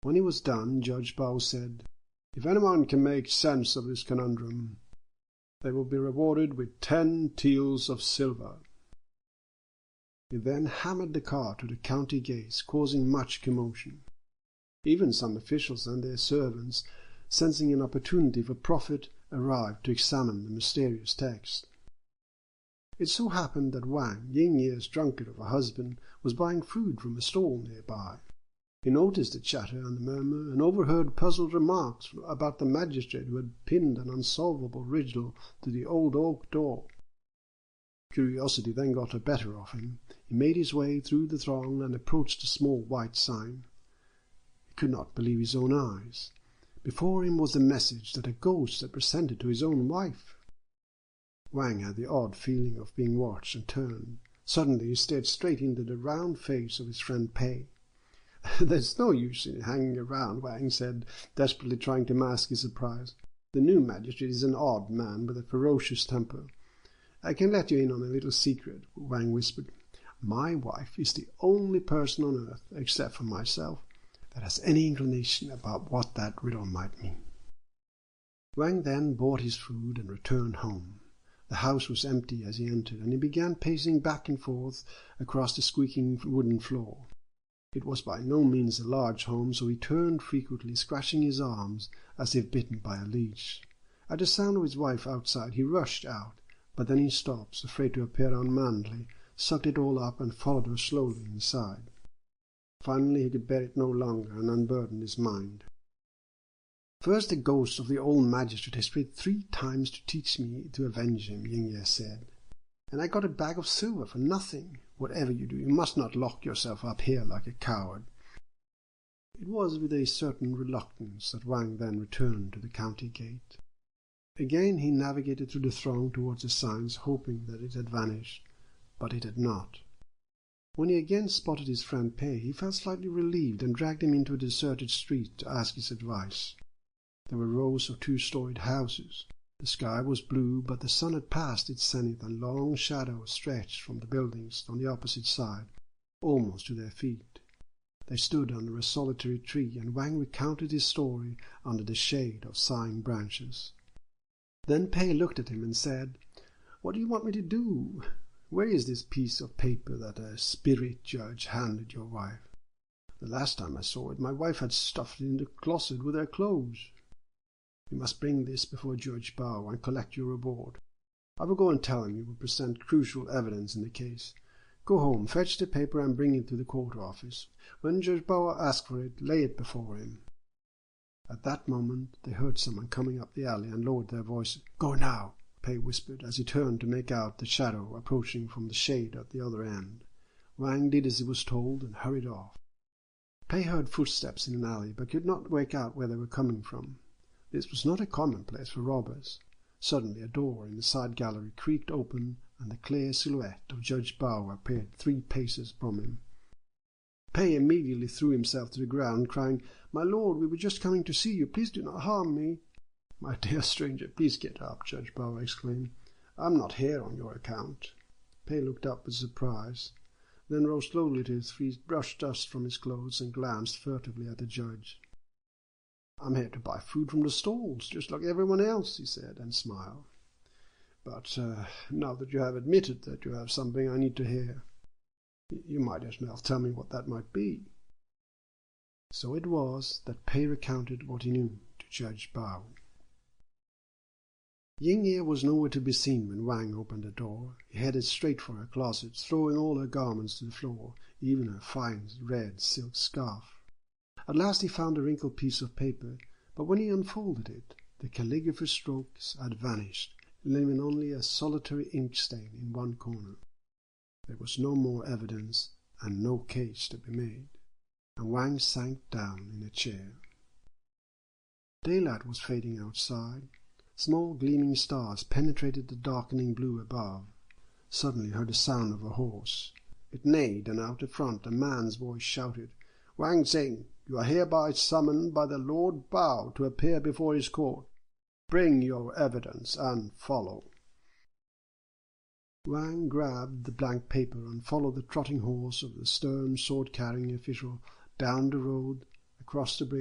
When he was done, Judge Bao said, "If anyone can make sense of this conundrum, they will be rewarded with 10 taels of silver." He then hammered the car to the county gates, causing much commotion. Even some officials and their servants, sensing an opportunity for profit, arrived to examine the mysterious text. It so happened that Wang, Ying Ye's drunkard of a husband, was buying food from a stall nearby. He noticed the chatter and the murmur, and overheard puzzled remarks about the magistrate who had pinned an unsolvable riddle to the old oak door. Curiosity then got the better of him. He made his way through the throng and approached a small white sign. He could not believe his own eyes. Before him was the message that a ghost had presented to his own wife. Wang had the odd feeling of being watched and turned. Suddenly he stared straight into the round face of his friend Pei. "There's no use in hanging around," Wang said, desperately trying to mask his surprise. "The new magistrate is an odd man with a ferocious temper. I can let you in on a little secret," Wang whispered. "My wife is the only person on earth, except for myself, that has any inclination about what that riddle might mean." Wang then bought his food and returned home. The house was empty as he entered, and he began pacing back and forth across the squeaking wooden floor. It was by no means a large home, so he turned frequently, scratching his arms as if bitten by a leech. At the sound of his wife outside, he rushed out, but then he stopped, afraid to appear unmanly, sucked it all up, and followed her slowly inside. Finally he could bear it no longer, and unburdened his mind. "First the ghost of the old magistrate has prayed 3 times to teach me to avenge him," Ying Ye said. "And I got a bag of silver for nothing. Whatever you do, you must not lock yourself up here like a coward." It was with a certain reluctance that Wang then returned to the county gate. Again he navigated through the throng towards the signs, hoping that it had vanished, but it had not. When he again spotted his friend Pei, he felt slightly relieved and dragged him into a deserted street to ask his advice. There were rows of 2-storied houses. The sky was blue, but the sun had passed its zenith, and long shadows stretched from the buildings on the opposite side, almost to their feet. They stood under a solitary tree, and Wang recounted his story under the shade of sighing branches. Then Pei looked at him and said, "What do you want me to do? Where is this piece of paper that a spirit judge handed your wife? The last time I saw it, my wife had stuffed it in the closet with her clothes. You must bring this before Judge Bao and collect your reward. I will go and tell him you will present crucial evidence in the case. Go home, fetch the paper and bring it to the court office. When Judge Bao asks for it, lay it before him." At that moment they heard someone coming up the alley and lowered their voices. "Go now," Pei whispered as he turned to make out the shadow approaching from the shade at the other end. Wang did as he was told and hurried off. Pei heard footsteps in an alley, but could not make out where they were coming from. This was not a common place for robbers. Suddenly a door in the side gallery creaked open, and the clear silhouette of Judge Bao appeared 3 paces from him. Pei immediately threw himself to the ground, crying, "My lord, we were just coming to see you. Please do not harm me." "My dear stranger, please get up," Judge Bao exclaimed. "I am not here on your account." Pei looked up with surprise, then rose slowly to his feet, brushed dust from his clothes, and glanced furtively at the judge. "I'm here to buy food from the stalls, just like everyone else," he said, and smiled. "But now that you have admitted that you have something I need to hear, you might as well tell me what that might be." So it was that Pei recounted what he knew to Judge Bao. Ying Ye was nowhere to be seen when Wang opened the door. He headed straight for her closet, throwing all her garments to the floor, even her fine red silk scarf. At last he found a wrinkled piece of paper, but when he unfolded it, the calligrapher's strokes had vanished, leaving only a solitary ink stain in one corner. There was no more evidence and no case to be made, and Wang sank down in a chair. Daylight was fading outside. Small gleaming stars penetrated the darkening blue above. Suddenly he heard the sound of a horse. It neighed, and out the front a man's voice shouted, "Wang Tsing, you are hereby summoned by the Lord Bao to appear before his court. Bring your evidence and follow." Wang grabbed the blank paper and followed the trotting horse of the stern, sword-carrying official down the road, crossed the bridge